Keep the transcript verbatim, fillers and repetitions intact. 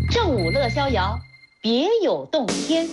正午乐逍遥，别有洞天。